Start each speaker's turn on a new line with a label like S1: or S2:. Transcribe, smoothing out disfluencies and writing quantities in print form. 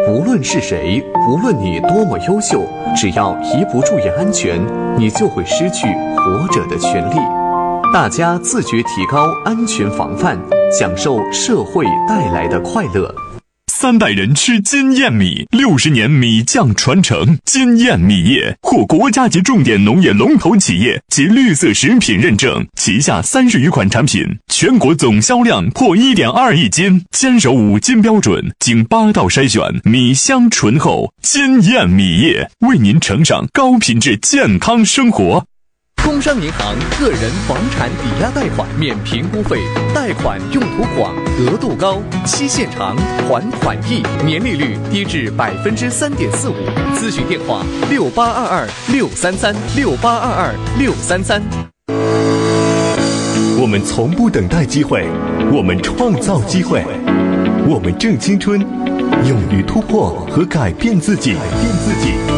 S1: 无论是谁，无论你多么优秀，只要一不注意安全，你就会失去活着的权利。大家自觉提高安全防范，享受社会带来的快乐。
S2: 3代人吃金燕米，60年米酱传承。金燕米业获国家级重点农业龙头企业及绿色食品认证，旗下30余款产品，全国总销量破1.2亿斤，坚守5金标准，经8道筛选，米香醇厚。金燕米业为您呈上高品质健康生活。
S1: 工商银行个人房产抵押贷款免评估费，贷款用途广，额度高，期限长，还款易，年利率低至3.45%。咨询电话6822633633。
S3: 我们从不等待机会，我们创造机会，我们正青春，勇于突破和改变自己。